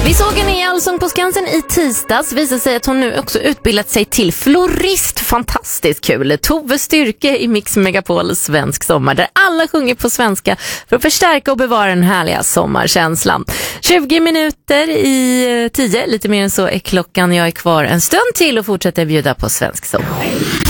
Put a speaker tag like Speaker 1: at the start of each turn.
Speaker 1: Vi såg henne i Allsång på Skansen i tisdags. Visar sig att hon nu också utbildat sig till florist. Fantastiskt kul. Tove Styrke i Mix Megapol Svensk sommar, där alla sjunger på svenska för att förstärka och bevara den härliga sommarkänslan. 20 minuter i 10, lite mer än så är klockan. Jag är kvar en stund till och fortsätter bjuda på svensk sommar.